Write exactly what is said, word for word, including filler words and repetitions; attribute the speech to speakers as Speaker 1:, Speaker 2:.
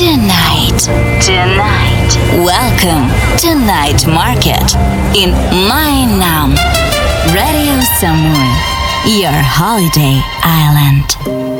Speaker 1: Tonight. Tonight. Welcome to Night Market in Mainam. Radio Samui, your holiday island.